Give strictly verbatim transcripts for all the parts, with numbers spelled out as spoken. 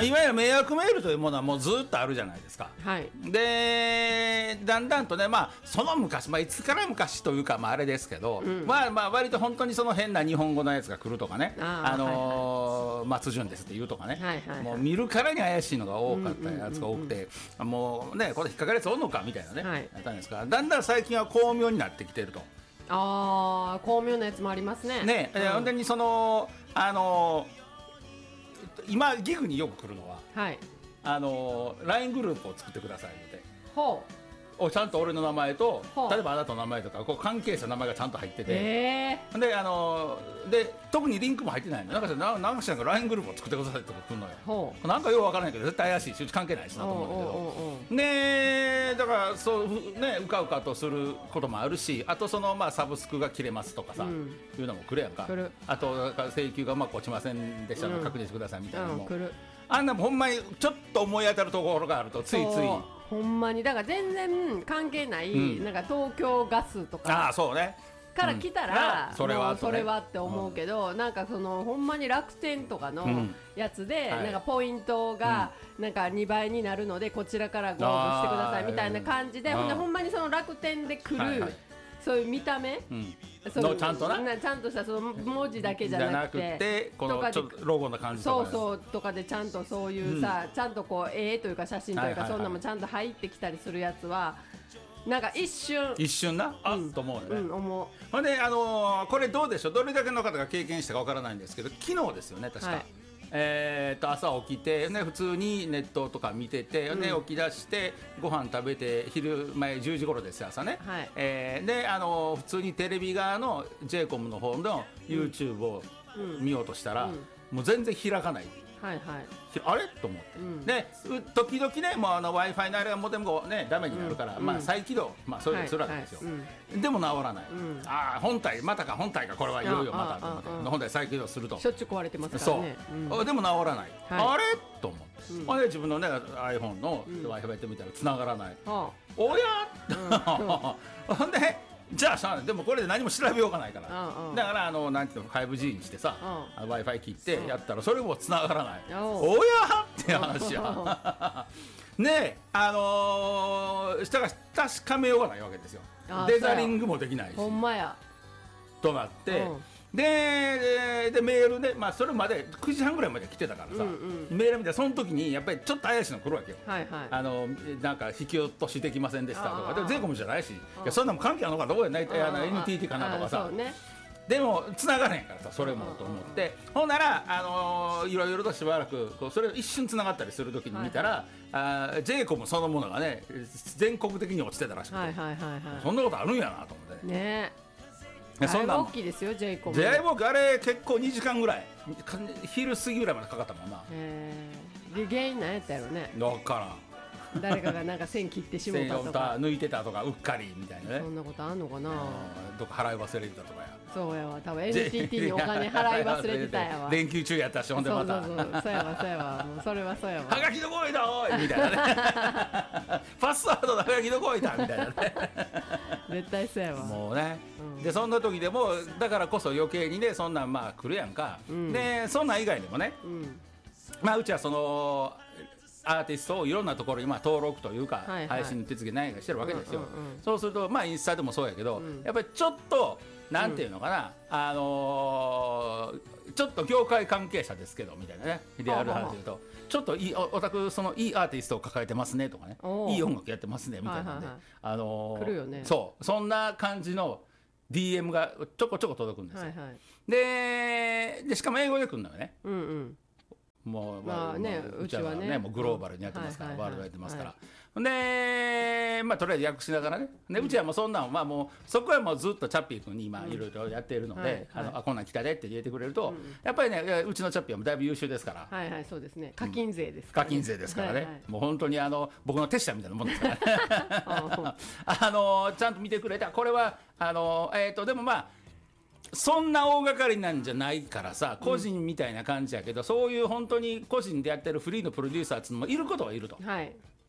いわゆる迷惑メールというものはもうずっとあるじゃないですか。 はい、 でだんだんとね、まあ、その昔、まあ、いつから昔というか、まあ、あれですけど、うん、まあまあ割と本当にその変な日本語のやつが来るとかね、あ、あのーはいはい、松潤ですって言うとかね、はいはいはい、もう見るからに怪しいのが多かったやつが多くて、うんうんうん、もうねこれ引っかかるやつおんのかみたいなね、はい、やったんですが、だんだん最近は巧妙になってきてると。 あー、巧妙なやつもありますね。 ね、うん、本当にそのあのー、今ギグによく来るのは、はい、あのー、ライン グループを作ってくださいって。ほうおちゃんと俺の名前と例えばあなたの名前とかこう関係者の名前がちゃんと入ってて、えー、であので特にリンクも入ってないの。なんかななんかしらんか ライン グループを作ってくださいって来るのよ。なんかようわからないけど絶対怪しいしうち関係ないしなと思うんだけど、でだからそうねうかうかとすることもあるし、あとそのまあサブスクが切れますとかさ、うん、いうのも来るやんか。あと請求がまあ落ちませんでしたので確認してくださいみたいなのも、うんうん、あんなもほんまにちょっと思い当たるところがあるとついついほんまにだから全然関係ない、うん、なんか東京ガスとかあそうねから来たら、 うん、それは、 ね、それはって思うけど、うん、なんかそのほんまに楽天とかのやつで、うん、なんかポイントがなんかにばいになるのでこちらからご応募してくださいみたいな感じで、ほんでほんまにその楽天で来る、はいはい、そういう見た目、うん、そうちゃんとなちゃんとしたその文字だけじゃなくて、 じゃなくてこのちょっとロゴの感じとかそうそうとかでちゃんとそういうさ、うん、ちゃんとこう絵というか写真というか、はいはいはい、そんなもちゃんと入ってきたりするやつはなんか一瞬一瞬なあ、うん、と思うよね、 うん、思う。 ほんで、あのー、これどうでしょう、どれだけの方が経験したかわからないんですけど、昨日ですよね確か、はい、えー、と朝起きて、ね、普通にネットとか見てて、うん、で起き出してご飯食べて昼前じゅうじ頃ですよ朝ね、はい、えー、で、あのー、普通にテレビ側の ジェイコム の方の YouTube を見ようとしたら、うんうん、もう全然開かない、はいはい、あれと思って、うん、で時々ねもうあの Wi-Fi のあれがモデムがねダメになるから、うん、まあ、再起動、まあ、そういうのするわけですよ、はいはい、うん、でも治らない、うん、ああ本体またか本体かこれはいよいよまたと思って本体再起動するとしょっちゅう壊れてますからね。 そう、うん、でも治らない、はい、あれと思って、うん、で自分の、ね、iPhone の Wi-Fi やってみたら繋がらない、うん、おやっ、うん、ほんでじゃあでもこれで何も調べようがないから、うんうん、だからあのなんていうの ファイブジー にしてさ、うん、Wi-Fi 切ってやったらそれも繋がらない、うん、おやって話やねえ、あのー、したら確かめようがないわけですよ。デザリングもできないしほんまやとなって、うん、で, でメールで、まあ、それまでくじはんぐらいまで来てたからさ、うんうん、メール見たらその時にやっぱりちょっと怪しいの来るわけよ、はいはい、あのなんか引き落としできませんでしたとかでも税込みじゃないし、いやそんなも関係あるのかどこでないあの エヌティーティー かなとかさ、ね、でも繋がれへんからさそれもと思ってほんなら、あのー、いろいろとしばらくこうそれを一瞬繋がったりする時に見たら、はいはい、あ ジェイコム そのものがね全国的に落ちてたらしくて、はいはいはいはい、そんなことあるんやなと思ってね。 そんな大きいですよ ジェイコム。 ジェイコム あれ結構にじかんぐらい昼過ぎぐらいまでかかったもんな。 へで原因何やったやろね。 分からん誰かがなんか線切ってしまったとか抜いてたとかうっかりみたいなね。 そんなことあんのかな。 どっか払い忘れてたとかや。 そうやわ多分 エヌティーティー にお金払い忘れてたやわ連休中やったしほんでまたそうそうそうそうやわそうやわもうそれはそうやわはがきどこいだおいみたいなねパスワードのはがきどこいだみたいなね絶対そうやわもうね、うん、でそんな時でもだからこそ余計にねそんなんまあ来るやんか、うん、でそんなん以外でもね、うん、まあうちはそのアーティストをいろんなところにまあ登録というか、はいはい、配信の手続き何かしてるわけですよ、うんうんうん、そうするとまあインスタでもそうやけど、うん、やっぱりちょっとなんていうのかな、うん、あのー、ちょっと業界関係者ですけどみたいなねである話で言うとちょっといい お, お宅そのいいアーティストを抱えてますねとかねいい音楽やってますねみたいなんで、はいはいはい、あのー、 来るよね。 そうそんな感じの ディーエム がちょこちょこ届くんですよ、はいはい、で, でしかも英語で来るのよね、うんうんもうまあね、うちはねもうグローバルにやってますから、はいはいはい、ワールドやってますから、はい、でまあとりあえず訳しながらねでうちはもうそんなんまあもうそこはもうずっとチャッピー君に今いろいろやっているので、うんはいはい、あのあこんなん来たでって言ってくれると、うん、やっぱりねうちのチャッピーはだいぶ優秀ですからはいはいそうですね課金税ですから、 ねうん、課金税ですからね、はいはい、もう本当にあの僕の手下みたいなもんですからねあのちゃんと見てくれたこれはあのえっ、ー、とでもまあそんな大掛かりなんじゃないからさ個人みたいな感じやけど、うん、そういう本当に個人でやってるフリーのプロデューサーっていうのもいることはいると、はい、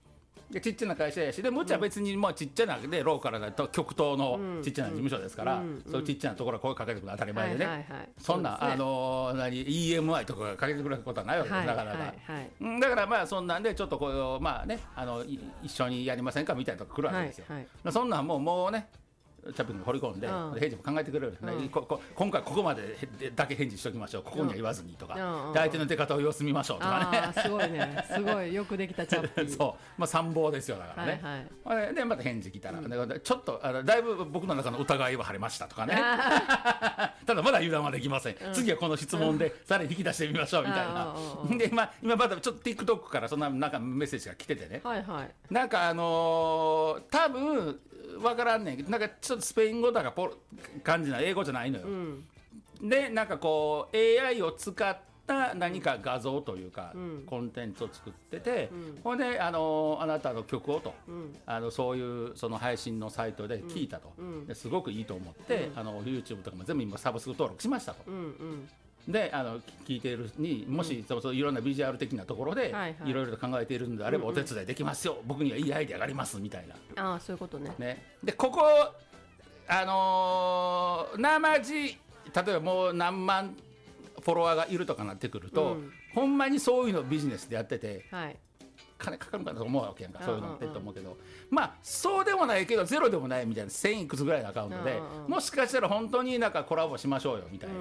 でちっちゃな会社やしでむっちゃ別にもうちっちゃなでローカルな極東のちっちゃな事務所ですから、うん、そういうちっちゃなところは声かけてくるの当たり前でね、はいはいはい、そんな、ね、あの何 イーエムアイ とかかけてくれることはないわけです、はい、なかなか、はいはい、だからまあそんなんでちょっとこうまあねあの一緒にやりませんかみたいなとこ来るわけですよ、はいはい、そんなんもうもうねチャップに掘り込んで、うん、返事も考えてくれる、うん、ここ今回ここまでだけ返事しときましょうここには言わずにとか、うん、で相手の出方を様子見ましょうとかね、 あすごいねすごいよくできたチャップそう、まあ、参謀ですよだからね、はいはい、でまた返事来たら、うん、ちょっとあのだいぶ僕の中の疑いは晴れましたとかねただまだ油断はできません、うん、次はこの質問でさらに引き出してみましょうみたいなで、まあ、今まだちょっと TikTok からそんななんかメッセージが来ててね、はいはい、なんかあのー、多分分からんねんなんかちょっとスペイン語だかポ感じな英語じゃないのよ、うん、でなんかこう エーアイ を使った何か画像というか、うん、コンテンツを作ってて、うん、ほんであのあなたの曲をと、うん、あのそういうその配信のサイトで聞いたと、うん、ですごくいいと思って、うん、あの YouTube とかも全部今サブスク登録しましたと、うんうんであの聞いているにもし、うん、そうそういろんなビジュアル的なところで、はいはい、いろいろと考えているのであればお手伝いできますよ、うんうん、僕にはいいアイデアがありますみたいなあそういうこと ね, ねでここあのー、生地例えばもう何万フォロワーがいるとかなってくると、うん、ほんまにそういうのをビジネスでやってて、はい、金かかるかなと思うわけやんかそういうのってと思うけど、まあそうでもないけどゼロでもないみたいなせんいくつぐらいのアカウントでもしかしたら本当になんかコラボしましょうよみたいな、うんうん、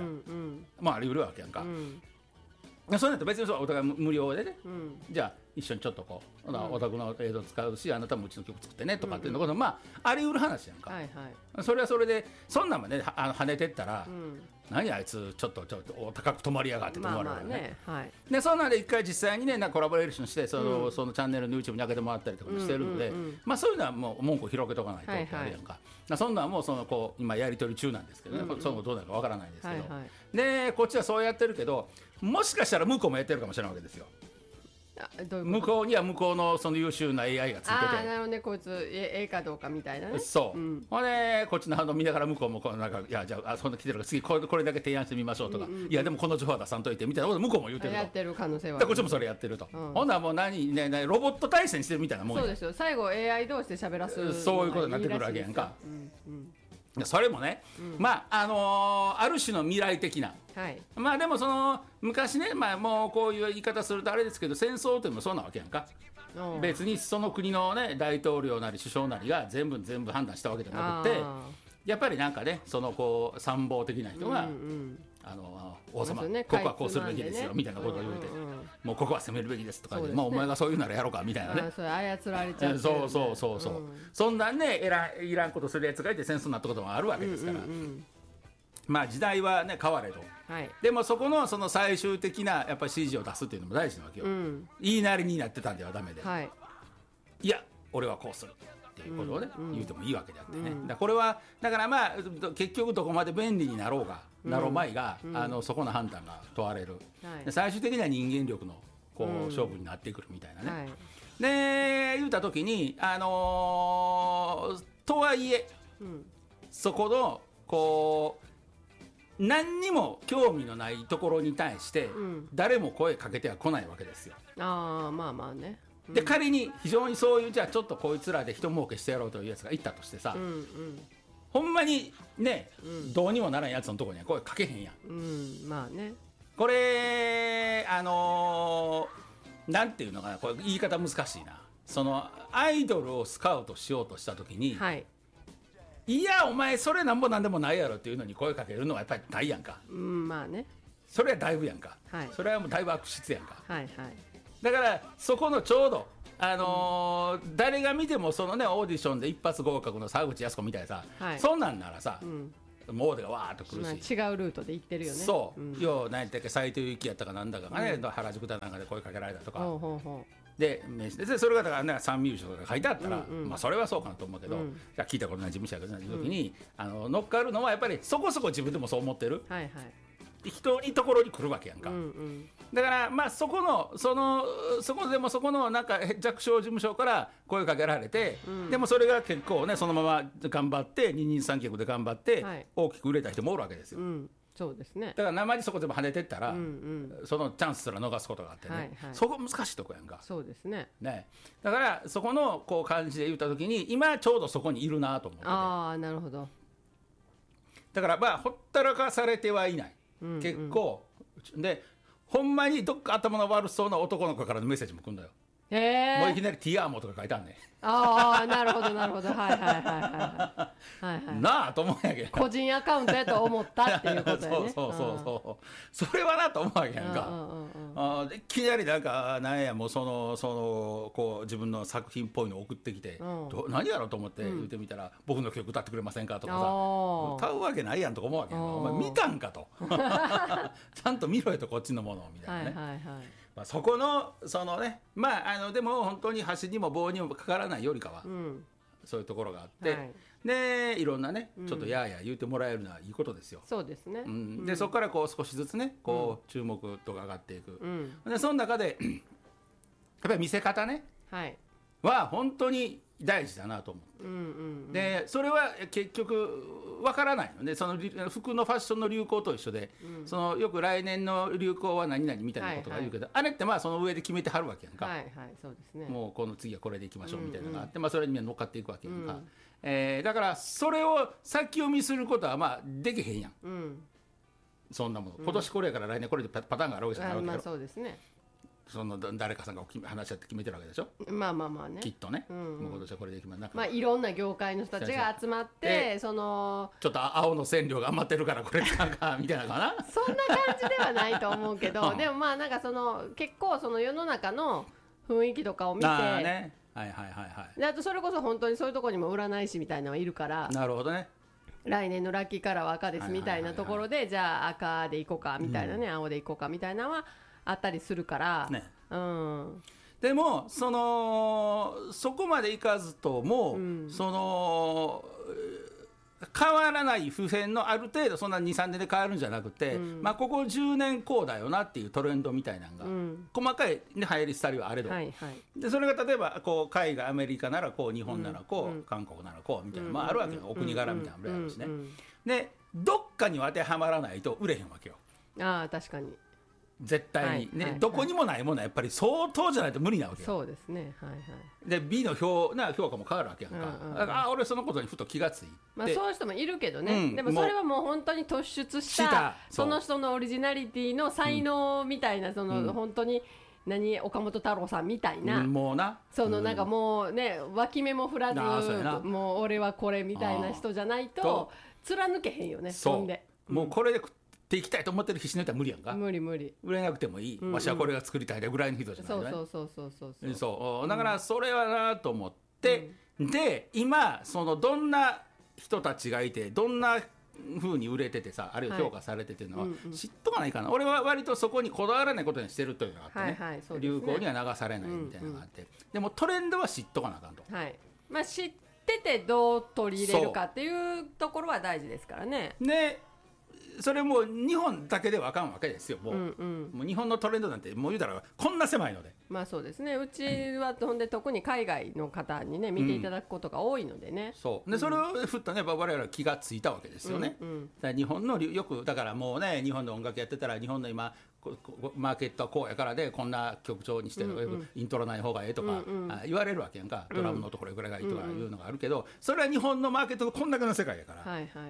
まああり得るわけやんか、うん、そういうのと別にそうお互い無料でね、うん、じゃあ一緒にちょっとこう、うん、お宅の映像使うしあなたもうちの曲作ってねとかっていうのこと、うんうん、まああり得る話やんか、はいはい、それはそれでそんなんもねあの跳ねてったら、うん何あいつちょっとちょっとお高く止まりやがって止まるわけね、まあまあね、はい、でそんなんで一回実際にねなんかコラボレーションしてその、うん、そのチャンネルの YouTube に上げてもらったりとかもしてるので、うんうんうん、まあそういうのはもう文句を広げとかないとあるやんか、はいはい、そんなんはもうそのこう今やり取り中なんですけどね、うんうん、そのどうなるかわからないですけど、はいはい、でこっちはそうやってるけどもしかしたら向こうもやってるかもしれないわけですよどういう向こうには向こうのその優秀な エーアイ がついててああなるほどねこいつええかどうかみたいなねそう、うん、ほんでこっちの反応見ながら向こうもこうなんかいやじゃあそんな来てるから次これ、これだけ提案してみましょうとか、うんうんうん、いやでもこの情報は出さんといてみたいなこと向こうも言ってるとやってる可能性はこっちもそれやってると、うん、ほんならもう何ねねロボット対戦してるみたいなもんやそうですよ最後 エーアイ 同士で喋らすそういうことになってくるわけやんか、うんうんそれもね、うん、まああのー、ある種の未来的な、はい、まあでもその昔ね、まあ、もうこういう言い方するとあれですけど戦争というのもそうなわけやんか別にその国の、ね、大統領なり首相なりが全部全部判断したわけじゃなくてやっぱりなんかねそのこう参謀的な人が、うんうんあの王様、ね、ここはこうするべきですよ、ね、みたいなことを言うて、うんうんうん、もうここは攻めるべきですとかで、ねまあ、お前がそう言うならやろうかみたいなねそれ操られちゃう、ね、 そうそうそうそう、うん、そんなんねいらんいらんことするやつがいて戦争になったこともあるわけですから、うんうんうん、まあ時代はね変われと、はい、でもそこのその最終的なやっぱり指示を出すっていうのも大事なわけよ、うん、言いなりになってたんではダメで、はい、いや俺はこうするっていうことをね、うんうん、言うてもいいわけであってね、うん、だこれはだからまあ結局どこまで便利になろうがなろうまいが、うん、あのそこの判断が問われる、はい、最終的には人間力のこう、うん、勝負になってくるみたいなね、はい、で言った時にあのー、とはいえ、うん、そこのこう何にも興味のないところに対して、うん、誰も声かけては来ないわけですよ。 ああまあまあねで仮に非常にそういうじゃあちょっとこいつらで人儲けしてやろうというやつがいたとしてさ、うんうん、ほんまにね、うん、どうにもならんやつのところには声かけへんやん、 うん、まあねこれあのー、なんていうのかなこれ言い方難しいなそのアイドルをスカウトしようとした時に、はい、いやお前それなんぼなんでもないやろっていうのに声かけるのはやっぱりないやんか、 うん、まあねそれはだいぶやんか、はい、それはもうだいぶ悪質やんか、 はいはいだからそこのちょうど、あのーうん、誰が見てもそのねオーディションで一発合格の沢口靖子みたいなさ、はい、そんなんならさ、うん、モーデがわーっと来るし、 まあ、違うルートで行ってるよねそう、うん、よう何やったっけ斉藤由貴やったかなんだかがね、うん、原宿だなんかで声かけられたとか、ほうほうほうでそれがだからねサンミュージックが書いてあったら、うんうん、まあ、それはそうかなと思うけど、うん、じゃあ聞いたことない事務所が出た時に、うん、あの乗っかるのはやっぱりそこそこ自分でもそう思ってる、はいはい人にところに来るわけやんか、うんうん、だからまあそこのそのそこでもそこのなんか弱小事務所から声かけられて、うん、でもそれが結構ねそのまま頑張って二人三脚で頑張って大きく売れた人もおるわけですよ、うん、 そうですね。 だから生地そこでも跳ねてったら、うんうん、そのチャンスすら逃すことがあってね、はいはい、そこ難しいとこやんか。 そうですね。 ね、だからそこのこう感じで言った時に今ちょうどそこにいるなと思って、 ああなるほど。 だからまあほったらかされてはいない、うんうん、結構でほんまにどっか頭の悪そうな男の子からのメッセージも来るんだよ。 へもういきなりティアーモとか書いてあんねん。 ああなるほどなるほど、はいはいはいはいはいはい、 なあと思うんやけど、 個人アカウントやと思ったっていうことやね。 そうそうそうそう、それはなと思うわけやんか。ああいきなりなんかなんやもうそのそのこう自分の作品っぽいのを送ってきて、ど何やろうと思って言ってみたら、うん、僕の曲歌ってくれませんかとかさ、歌うわけないやんとか思うわけやんか。お前見たんかとちゃんと見ろよとこっちのものをみたいなね、はいはいはい、まあ、そこのそのね、まああのでも本当に箸にも棒にもかからないよりかは、うん、そういうところがあって、はい、でいろんなねちょっとやーやー言ってもらえるのはいいことですよ。 そうですね、 うん、で、うん、そこからこう少しずつねこう注目度が上がっていく、うん、でその中でやっぱり見せ方ね、はい、は本当に大事だなと思って、うんうんうん、でそれは結局わからないので、その服のファッションの流行と一緒で、うん、そのよく来年の流行は何々みたいなことが言うけど、はいはい、あれってまあその上で決めてはるわけやんか、 はいはい、そうですね、 もうこの次はこれでいきましょうみたいなのがあって、うんうん、まあ、それにみんな乗っかっていくわけやんか、うん、えー、だからそれを先読みすることはまあできへんやん、うん、そんなもの、今年これやから来年これでパターンがあるわけじゃないわけやろ、まあ、そうですね、その誰かさんが話し合って決めてるわけでしょ。まあまあまあね、きっとね、うんうん、もう今年はこれで決まる。 まあいろんな業界の人たちが集まってそのちょっと青の染料が余ってるからこれ使うかみたいなのかなそんな感じではないと思うけど、うん、でもまあなんかその結構その世の中の雰囲気とかを見て、あ、ね、はいはいはいはい、であとそれこそ本当にそういうところにも占い師みたいなのはいるから、 なるほどね、 来年のラッキーカラーは赤ですみたいなところで、じゃあ赤でいこうかみたいなね、うん、青でいこうかみたいなのはあったりするから、ね、うん、 でもそのそこまでいかずとも、うん、その変わらない普遍のある程度そんな にさんねんで変わるんじゃなくて、うん、まあ、ここじゅうねんこうだよなっていうトレンドみたいなのが、うん、細かい、ね、流行り廃りはあれど、はいはい、でそれが例えばこう海外アメリカならこう日本ならこう、うん、韓国ならこうみたいな、まあ、あるわけよ、お国柄みたいなのもあるしね、うんうん、でどっかには当てはまらないと売れへんわけよ。 ああ確かに絶対に、はいね、はい、どこにもないものはやっぱり相当じゃないと無理なわけよ。 そうですね、はいはい、 で B の 評, な評価も変わるわけやんか、うんうん、だからあ俺そのことにふと気がついて、 まあ、そういう人もいるけどね、うん、でもそれはもう本当に突出したその人のオリジナリティの才能みたいな、その、うん、本当に何岡本太郎さんみたいな、うん、もうなそのなんかもうね、脇目も振らずもう俺はこれみたいな人じゃないと貫けへんよね。 そう、んでもうこれでっていきたいと思ってる必死の人は無理やんか。 無理無理、 売れなくてもいい、うんうん、わしはこれが作りたいでぐらいの人じゃないね。 そうそうそうそうそうそう、だからそれはなと思って、うん、で今そのどんな人たちがいてどんな風に売れててさ、あるいは評価されててるのは、はい、うんうん、知っとかないかな。俺は割とそこにこだわらないことにしてるというのがあってね、はいはい、そうですね、流行には流されないみたいなのがあって、うんうん、でもトレンドは知っとかなあかんと、 はい、まあ、知っててどう取り入れるかっていうところは大事ですからね。 ね、それも日本だけではあかんわけですよ。もう、うんうん、もう日本のトレンドなんてもう言うたらこんな狭いので、 まあそうですね、うちはほんで特に海外の方にね見ていただくことが多いのでね、 うん、そうでそれをふっとね我々は気がついたわけですよね、うんうん、だから日本のよくだからもうね、日本の音楽やってたら日本の今マーケットはこうやからでこんな曲調にしてる、うんうん、イントロない方がええとか、うんうん、言われるわけやんか。ドラムのところぐらいがいいとかいうのがあるけど、それは日本のマーケットのこんだけの世界やから、はいはい、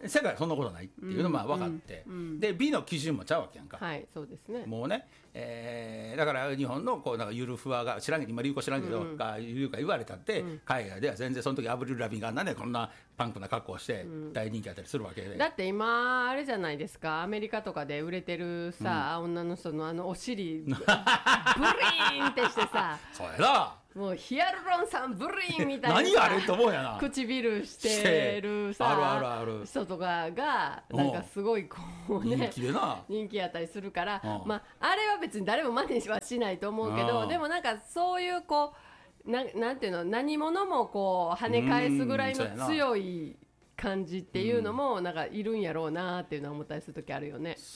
世界はそんなことないっていうのも分かって、うんうん、で B の基準もちゃうわけやんか。 はい、そうですね。 もうね、えー、だから日本のこうなんかゆるふわが知らんけど今流行知らんけど、うん、が言うか言われたって、うん、海外では全然その時アブリル・ラビンがあんなねこんなパンクな格好をして大人気あったりするわけで、うん、 だって今あれじゃないですか、アメリカとかで売れてるさ、うん、女の人のあのお尻ブリーンってしてさそうやな、 もうヒアルロン酸ブリーンみたいな何あれと思うやな、 唇してるさあるあるある人とかがなんかすごいこうね人気でな人気やったりするから、まああれは別に誰も真似はしないと思うけど、でもなんかそういうこう な, なんていうの何者もこう跳ね返すぐらいの強い感じっていうのもなんかいるんやろうなっていうのは思ったりする時あるよね。 そう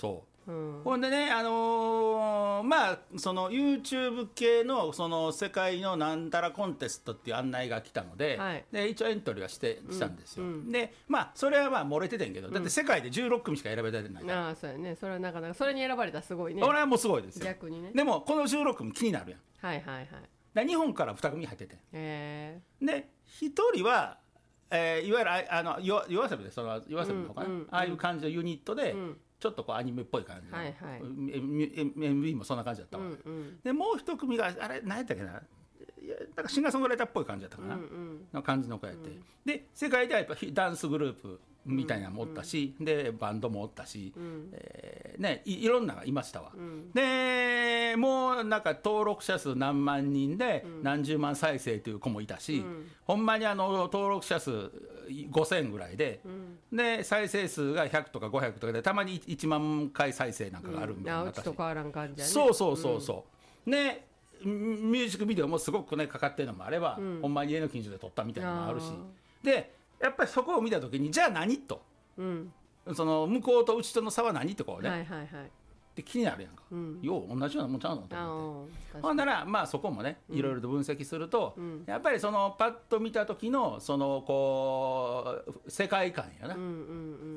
うん、ほんでね、あのー、まあその YouTube 系のその世界のなんたらコンテストっていう案内が来たので、はい、で一応エントリーはしてしたんですよ、うんうん、でまあそれはまあ漏れててんけど、だって世界でじゅうろっくみしか選べてないから、うん、 ああそうやね、それはなかなかそれに選ばれたらすごいね。 俺はもうすごいですよ逆にね。 でもこのじゅうろっくみ気になるやん。 はいはいはい。 だ日本からに組入ってて、 へーでひとりは、えー、いわゆるあの夜遊びでその夜遊びのかな、うんうんうん、ああいう感じのユニットで、うん、ちょっとこうアニメっぽい感じの、はいはい、エムブイ もそんな感じだったわ、うんうん、でもう一組があれ何やったっけな、なんかシンガーソングライターっぽい感じだったかな、うんうん、の感じの子やって、うん、で世界ではやっぱダンスグループみたいなのもおったし、うんうん、でバンドもおったし、うんえーね、い, いろんなのがいましたわ、うん、でもうなんか登録者数何万人で何十万再生という子もいたし、うん、ほんまにあの登録者数ごせんぐらいで、うん、で再生数がひゃくとかごひゃくとかでたまにいちまんかい再生なんかがあるみたいな、うん、 うちと変わらん感じやね。 そうそうそうそう、うん、でミュージックビデオもすごくねかかってるのもあれば、うん、ほんまに家の近所で撮ったみたいなのもあるし、でやっぱりそこを見たときにじゃあ何と、うん、その向こうとうちとの差は何ってこうね、はいはいはい、で気になるやんか、うん、よう同じようなもんちゃうのと思って、ほんならまあそこもねいろいろと分析すると、うん、やっぱりそのパッと見た時のそのこう世界観やな、うんうんうん、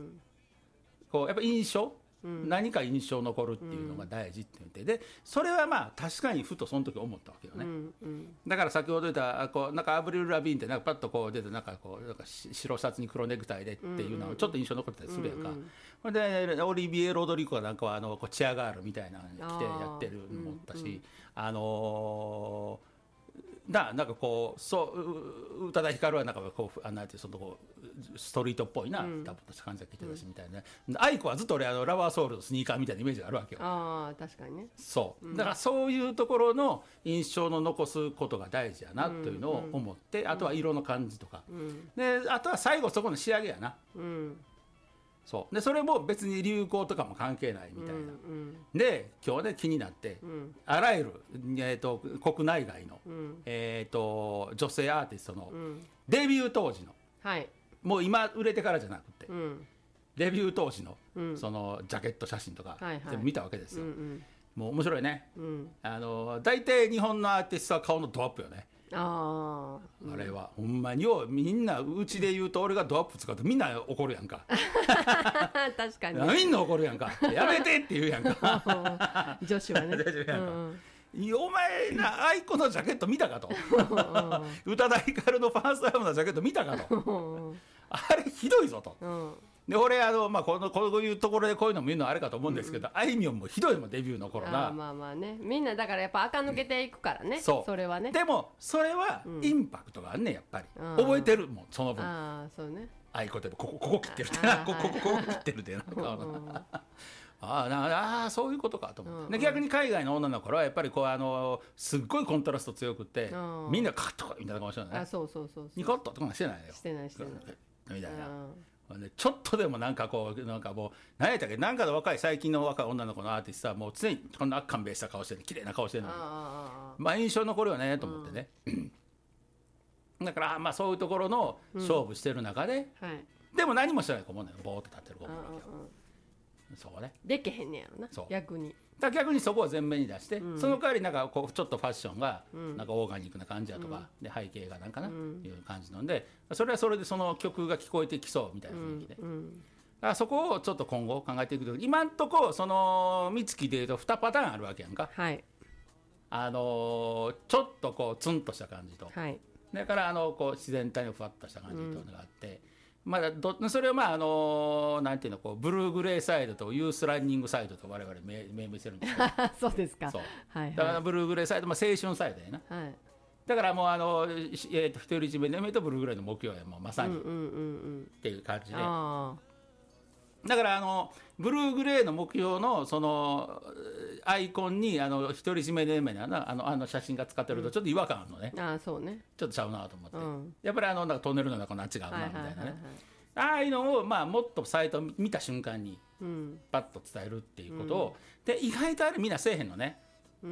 こうやっぱ印象、うん、何か印象残るっていうのが大事って言って、でそれはまあ確かにふとその時思ったわけよね、うんうん、だから先ほど言ったこうなんかアブリル・ラビーンってなんかパッとこう出てなんかこうなんか白シャツに黒ネクタイでっていうのはちょっと印象残ってたりするやんか、うんうん、でオリビエ・ロドリゴなんかはあのこうチアガールみたいなのに着てやってるのもおったし、うんうん、あのーだなんかこうそう宇多田ヒカルはなんかこうあなんてそのこうストリートっぽいな、うん、ダボっとした感じが着てたしみたいな、ね、うん、アイコはずっと俺あのラバーソールのスニーカーみたいなイメージがあるわけよ。 ああ確かにね。 そう、うん、だからそういうところの印象の残すことが大事やなというのを思って、うん、あとは色の感じとか、うん、であとは最後そこの仕上げやな、うん、そうでそれも別に流行とかも関係ないみたいな、うんうん、で今日ね気になって、うん、あらゆる、えー、と国内外の、うんえー、と女性アーティストのデビュー当時の、はい、もう今売れてからじゃなくて、うん、デビュー当時の、うん、そのジャケット写真とか、はいはい、全部見たわけですよ、うんうん、もう面白いね、うん、あの大体日本のアーティストは顔のドアップよね。あ, あれはほんまによみんなうちで言うと俺がドアップ使うとみんな怒るやんか確かにみんな怒るやんかやめてって言うやんか女子はねうん、お前なアイコのジャケット見たかと宇多田ヒカルのファーストアルバムのジャケット見たかとあれひどいぞと、うんで俺あの、まあ、このこういうところでこういうのも見るのあれかと思うんですけど、うん、あいみょんもひどいもんデビューの頃な。 あまあまあねみんなだからやっぱ垢抜けていくからね、うん、そうそれはね。 でもそれはインパクトがあんねんやっぱり、うん、覚えてるもんその分。 あそうねあいこでここここ切ってるってなここここ切ってるってなああなあそういうことかと思って、うん、で逆に海外の女の子はやっぱりこうあのすっごいコントラスト強くって、うん、みんなカットみたいな顔してるね。 あそうそうそうそうニコッととかしてないよ。 してないしてないみたいな。ちょっとでもなんかこうなんかもう何やったっけなんかの若い最近の若い女の子のアーティストはもう常にこんな勘弁した顔してる綺麗な顔してるのにまあ印象残るよねと思ってね、うん、だからまあそういうところの勝負してる中で、うんはい、でも何もしてない子もねボーっと立ってる子もいるわけよ。そうねでけへんねやろな逆に。 だ逆にそこを前面に出して、うん、その代わりなんかこうちょっとファッションがなんかオーガニックな感じやとか、うん、で背景がなんかな、うん、いう感じなんでそれはそれでその曲が聞こえてきそうみたいな雰囲気で、うんうん、だからそこをちょっと今後考えていくと今んとこその美月でいうとにパターンあるわけやんか、はい、あのちょっとこうツンとした感じと、はい、だからあのこう自然体のふわっとした感じというのがあって、うんまあ、どそれをまああのなんていうのこうブルーグレーサイドとユースランニングサイドと我々命名してるんですよそうですか。 そう、 はいはい、 だからブルーグレーサイド、まあ、青春サイドやな、はい、だからもうあの、えー、と独り占めでとブルーグレーの目標やもうまさに、うんうんうんうん、っていう感じであだからあのブルーグレーの目標のそのアイコンにあの独り占めでめなあのあの写真が使ってるとちょっと違和感あるのね、 うん、あそうねちょっとちゃうなと思って、うん、やっぱりあのなんかトンネルの中のあっちが合うなみたいなね、はいはいはいはい、ああいうのを、まあ、もっとサイトを見た瞬間にパッと伝えるっていうことを、うん、で意外とあれみんなせえへんのね、うん、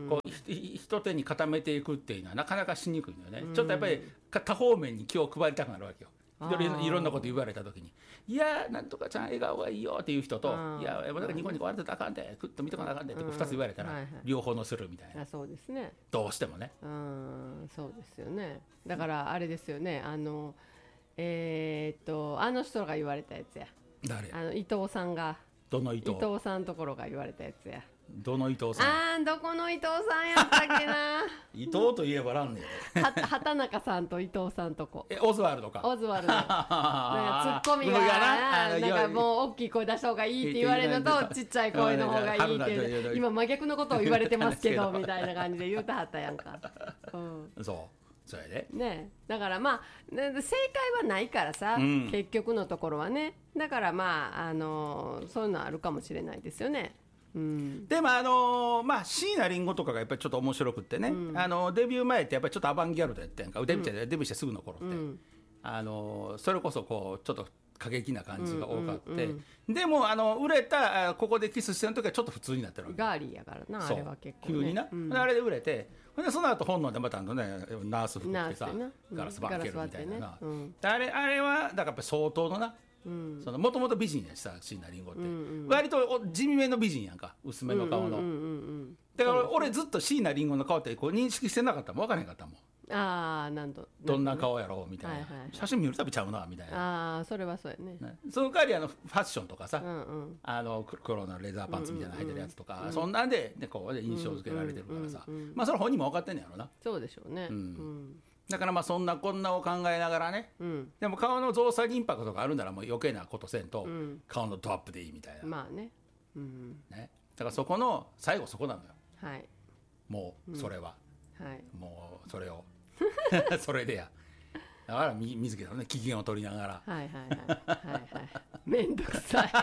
こう一手に固めていくっていうのはなかなかしにくいのよね、うん、ちょっとやっぱり多方面に気を配りたくなるわけよ。 いろんなこと言われた時にいやなんとかちゃん笑顔がいいよっていう人といやニコニコ笑ってたらあかんでクッと見とかなあかんでってふたつ言われたら両方のするみたいな、 そうですね、 どうしてもね、 うん、そうですよね。だからあれですよね、あのえー、っとあの人が言われたやつや。 誰？ あの伊藤さんが。 どの伊藤？ 伊藤さんところが言われたやつや。 どの伊藤さん？ あーどこの伊藤さんやったっけな伊藤といえばらんねえ畑中さんと伊藤さんとこえオズワルドかオズワルドなんかツッコミがななんかもう大きい声出した方がいいって言われるのとちっちゃい声の方がいいっていう今真逆のことを言われてますけどみたいな感じで言うたはったやんか、 うん、そうそれでね、だからまあ正解はないからさ、うん、結局のところはね、だからまああのそういうのはあるかもしれないですよね。うん、 でもあのー、まあ椎名林檎とかがやっぱりちょっと面白くってね、うん、あのデビュー前ってやっぱりちょっとアバンギャルドやったやんか、デビューして、うん、デビューしてすぐの頃って、うん、あのー、それこそこうちょっと過激な感じが多かって、うんうんうん、でもあの売れたここでキスしてる時はちょっと普通になってるわけ。 ガーリーやからなあれは結構、ね、 急にな、うん、あれで売れて、でその後本能でまたあのねナース服着てさガラスバーケルみたいなな、ね、うん、あれあれはだからやっぱ相当のなもともと美人やしさ椎名林檎って、うんうん、割と地味めの美人やんか、薄めの顔の、うんうんうんうん、だから俺ずっと椎名林檎の顔ってこう認識してなかったもん、分からへんかったもん。 あなんとどんな顔やろうみたいな、はいはいはい、写真見るたびちゃうなみたいな。あそれはそうや ね, ねその代わりあのファッションとかさ、うんうん、あの黒のレザーパンツみたいなの履いてるやつとか、うんうんうん、そんなんで、ね、こう印象付けられてるからさ、うんうんうん、まあそれ本人も分かってんねやろな。 そうでしょうね、うんうん、 だからまあそんなこんなを考えながらね、うん、でも顔の増産インパクトがあるならもう余計なことせんと、うん、顔のドアップでいいみたいな、 まあね、うん、 ね、だからそこの最後そこなのよ、 はい、 もうそれは、 うん、はい、 もうそれをそれでやだから水木さんね機嫌を取りながら、 はいはいはいはいはいめんどくさい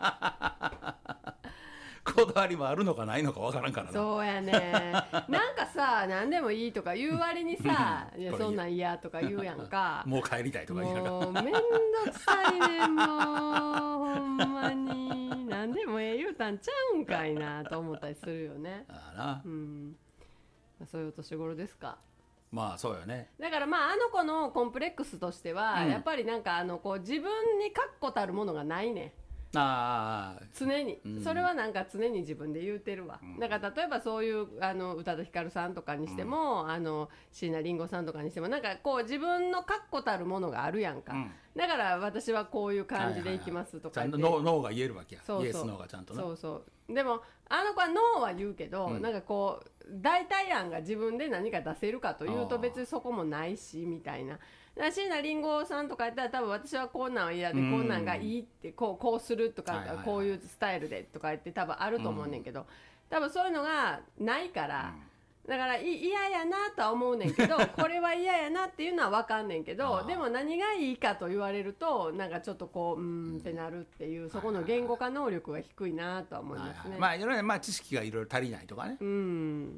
こだわりもあるのかないのかわからんからな。 そうやねなんかさ何でもいいとか言う割にさいやそんなん嫌とか言うやんかもう帰りたいとか言うやんか、 もうめんどくさいねもうほんまに何でもええ言うたんちゃうんかいなと思ったりするよね。 ああな、 うん、そういうお年頃ですか。 まあそうよね。 だからまああの子のコンプレックスとしては、うん、やっぱりなんかあのこう自分に確固たるものがないね。 あ常に、うん、それはなんか常に自分で言うてるわ、うん、だから例えばそういうあの宇多田ヒカルさんとかにしても、うん、あの椎名林檎さんとかにしてもなんかこう自分の確固たるものがあるやんか、うん、だから私はこういう感じでいきますとか言って、 はいはいはい、ちゃんとノーが言えるわけや。そうそうイエスノーがちゃんとな。 そうそうでもあの子はノーは言うけど、うん、なんかこう代替案が自分で何か出せるかというと別にそこもないしみたいな。椎名林檎さんとかやったら多分私はこんなんは嫌で、うん、こんなんがいいってこう、こうするとか、はいはいはい、こういうスタイルでとか言って多分あると思うねんけど、うん、多分そういうのがないから、うん、だから嫌やなとは思うねんけどこれは嫌やなっていうのは分かんねんけどでも何がいいかと言われるとなんかちょっとこううーんってなるっていう、そこの言語化能力が低いなとは思いますね。はいはい、 まあいろいろまあ知識がいろいろ足りないとかね、 うん、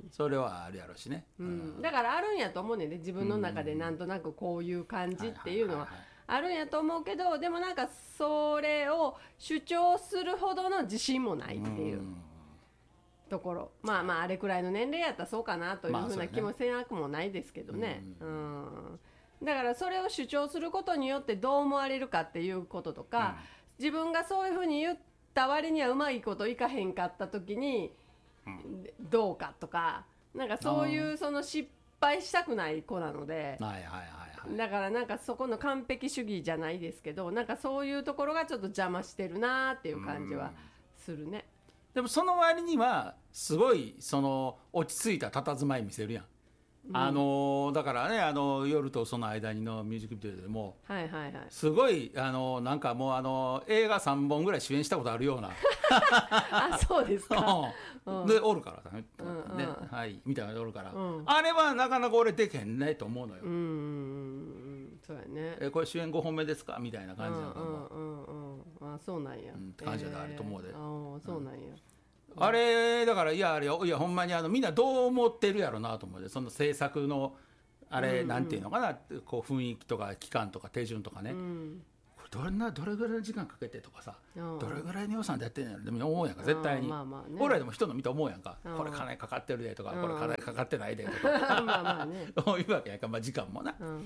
それはあるやろしね、 うん、だからあるんやと思うねんで、自分の中でなんとなくこういう感じっていうのはあるんやと思うけど、でもなんかそれを主張するほどの自信もないっていう、うんところ、まあまああれくらいの年齢やったらそうかなというふうな気もせなくもないですけどね、まあうね、うん、だからそれを主張することによってどう思われるかっていうこととか、うん、自分がそういうふうに言った割にはうまいこといかへんかった時にどうかとか、なんかそういうその失敗したくない子なので、 はいはいはいはい、 だからなんかそこの完璧主義じゃないですけど、なんかそういうところがちょっと邪魔してるなっていう感じはするね。 でもその割にはすごいその落ち着いた佇まい見せるやん、うん、あのだからね、あの夜とその間にのミュージックビデオでも、 はいはいはい、 すごいあのなんかもうあの映画さんぼんぐらい主演したことあるようなあそうですか、 うん、でおるからね、うんうんね、はいみたいなのおるから、うん、あれはなかなか俺できへんねと思うのよ。 うんうんうんそうやね。 えこれ主演ごほんめですかみたいな感じなのかも、 うんうんうん、あそうなんや、うん、 って感じであると思うで、えー、あそうなんや、 うん、あれだからいやあれいやほんまにあのみんなどう思ってるやろなと思うで、その制作のあれ、うんうん、なんていうのかな、こう雰囲気とか期間とか手順とかね、うん、これどれなどれぐらいの時間かけてとかさ、うん、どれぐらいの予算でやってんのやろでも思うやんか絶対に、まあまあね、俺らでも人の見て思うやんか、これ金かかってるでとか、これ金かかってないでとかまあまあ、ね、そういうわけやんか、まあ、時間もな、うん、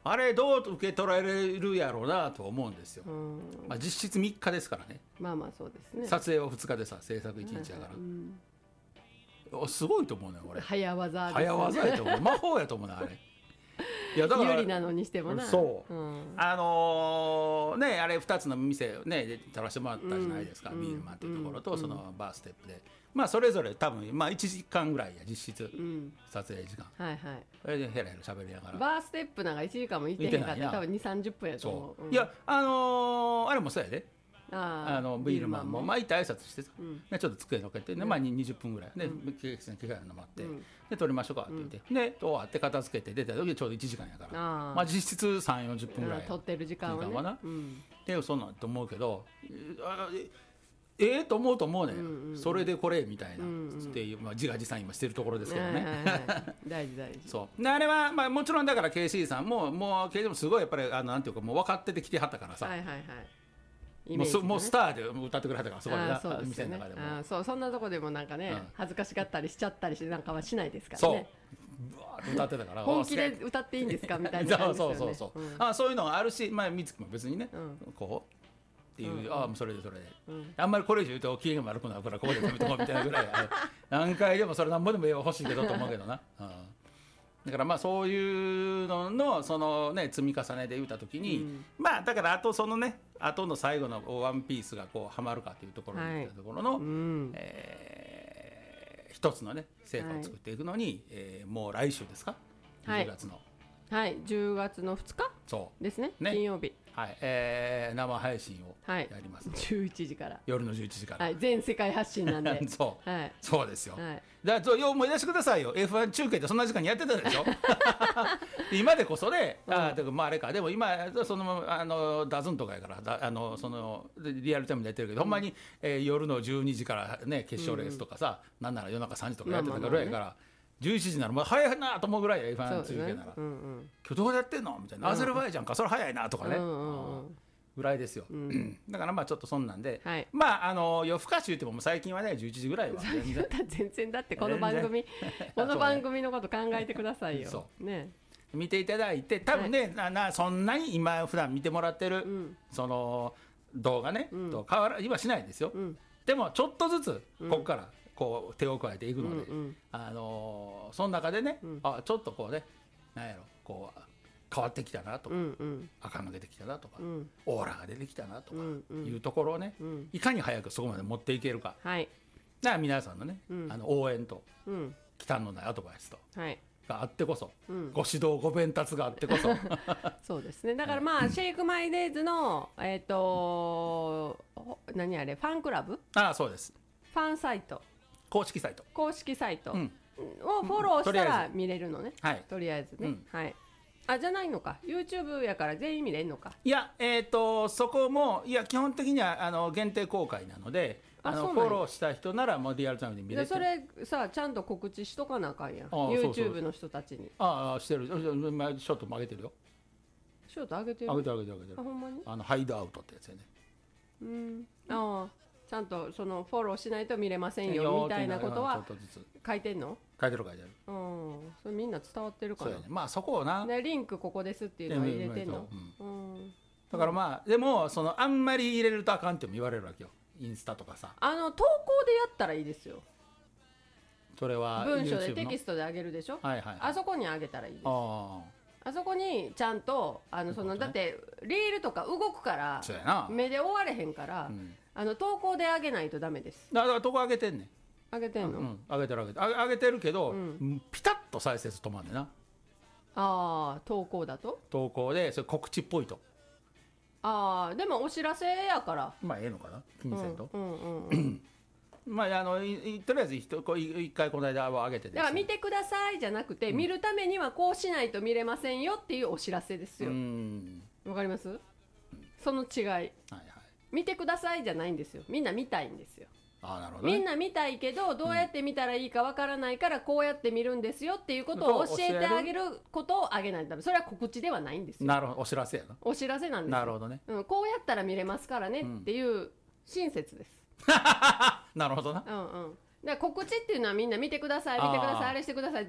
あれどう受け取られるやろうなと思うんですよ、まあ、実質みっかですからね。 まあまあそうですね。 撮影はふつかでさ、制作いちにちやから、うん、すごいと思うね俺。 早技です、ね、 早技やと思う。魔法やと思うねあれ。いやだから有利なのにしてもな。 そう、うん、あのー、ねあれふたつの店ね撮らせてもらったじゃないですか、うん、ビールマンっていうところと、うん、そのバーステップで、まあそれぞれ多分まあいちじかんぐらいや実質、うん、撮影時間、はいはい、それでヘラヘラ喋りながら。 バーステップなんかいちじかんもいてへんかったら多分にじゅう、さんじゅっぷんやと思う。 そう、うん、いやあのー、あれもそうやで、ああのビールマンもまあ行って挨拶してさ、うん、ちょっと机のっけて、ね、まあ、にじゅっぷんぐらいで機械の待って、うん、で撮りましょうかって言って、うん、で終わって片付けて出た時ちょうどいちじかんやから、あまあ実質さんじゅう、よんじゅっぷんぐらい、うん、 撮ってる時間はね、な、うん、 でそうなんと思うけど、ええー、と思うと思うね、うんうん、それでこれみたいな、うんうん、っていう、まあ、自画自賛今してるところですけどね、はいはいはい、 大事大事。 そうであれは、まあ、もちろんだから ケーシー さんももう ケーシー もすごいやっぱりあのなんていうかもう分かってて来てはったからさ、はいはいはい、もう, もうスターで歌ってくれはったから、そこでな、そうですよね、店の中でも、あそう、 そんなとこでもなんかね、うん、恥ずかしがったりしちゃったりしなんかはしないですからね。 そう歌ってたから本気で歌っていいんですかみたいな感じですよね。そうそうそうそう、うん、あそういうのがあるし、まあ、美月も別にね、うん、こうっていう、うん、ああそれでそれで、うん、あんまりこれ以上言うと機嫌が悪くなるからここで止めとこうみたいなぐらい何回でもそれなんぼでも欲しいけどと思うけどな、うん、だからまあそういうののそのね積み重ねで言った時に、うん、まあだからあとそのねあとの最後のワンピースがこうはまるかというところにいったところの、はい、うんえー、一つのね成果を作っていくのに、はいえー、もう来週ですか、はい、じゅうがつのはいじゅうがつのふつかですね、ね金曜日、 はいえー、生配信をやります、はい、 じゅういちじから夜のじゅういちじから、 はい、全世界発信なんでそう、はい、そうですよ、 はい、 だからよう思い出してくださいよ エフワン 中継ってそんな時間にやってたでしょ今でこそね、うん、あ, まああれかでも今そのあのダズンとかやからだあのそのリアルタイムでやってるけど、うん、ほんまに、えー、夜のじゅうにじから、ね、決勝レースとかさ、うん、なんなら夜中さんじとかやってたからやから、まあまあまあねじゅういちじならもう早いなと思うぐらい エフワン 中継なら、ねうんうん、今日どうやってんのみたいな、うん、アゼルバイジャンかそれ早いなとかね、うんうんうん、ぐらいですよ、うん、だからまあちょっとそんなんで、はい、まああの夜更かし言っても最近はねじゅういちじぐらいは全然全然だってこの番組この番組のこと考えてくださいよそう、ね、 見ていただいて多分ね、はい、ななそんなに今普段見てもらってる、うん、その動画ね、うん、と変わら今しないですよ、うん、でもちょっとずつここから、うんこう手を加えていくので、うんうん、あのー、その中でね、うん、あちょっとこうねなんやろこう変わってきたなとか、うんうん、赤が出てきたなとか、うん、オーラが出てきたなとかいうところをね、うんうん、いかに早くそこまで持っていけるか、はい、だから皆さんのね、うん、あの応援と、うん、忌憚のないアドバイスと、はい、があってこそ、うん、ご指導ご鞭撻があってこそそうですねだからまあ、はい、シェイクマイデイズのえっ、ー、と何あれファンクラブああそうですファンサイト公式サイト公式サイトをフォローしたら見れるのね、うん、とりあえずね、うんはい、あじゃないのか YouTube やから全員見れるのかいやえっ、ー、とそこもいや基本的にはあの限定公開なのであのフォローした人ならもうリアルタイムで見れてそれさちゃんと告知しとかなあかんやん YouTube の人たちにああしてるショートも上げてるよショート上げてる上げてる上げてる上げてるあほんまにあのハイドアウトってやつやねうんああちゃんとそのフォローしないと見れませんよみたいなことは書いてんの？ 書いてる書いてる。 うん、それみんな伝わってるかな。そうやね。まあそこをな。 ねリンクここですっていうのは入れてんの。 うんうん、だからまあでもそのあんまり入れるとあかんっても言われるわけよ。インスタとかさ。 あの投稿でやったらいいですよ。 それは文章でテキストで上げるでしょ。はいはい、はい。あそこに上げたらいいです。ああ。あそこにちゃんとあのその、ね、だってリールとか動くから目で追われへんから。うんあの投稿で上げないとダメです。 だから投稿上げてんねん。 上げてんの？うん、 上げてる上げてる上げてるけど、うん、ピタッと再生止まんねんな。ああ投稿だと？ 投稿でそれ告知っぽいと。 ああでもお知らせやから。 まあええのかな気にせんと。うんうんうん、まああのとりあえず一回この間は上げてです、ね。 だから見てくださいじゃなくて、うん、見るためにはこうしないと見れませんよっていうお知らせですよ。わかります？うん、その違い。はいはい。見てくださいじゃないんですよ。みんな見たいんですよ。 あなるほどね、 みんな見たいけどどうやって見たらいいかわからないからこうやって見るんですよっていうことを教えてあげることをあげないとダメ。それは告知ではないんですよ。 なるほどお知らせやな。 お知らせなんですよ。 なるほどね、 うん、こうやったら見れますからねっていう親切です、 うん、なるほどな。 うんうん。だから告知っていうのはみんな見てください見てくださいあれしてください